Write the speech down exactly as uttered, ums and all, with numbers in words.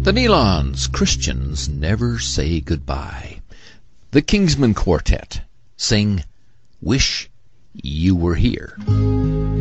The Nylons, Christians never say goodbye. The Kingsmen Quartet sing Wish You Were Here.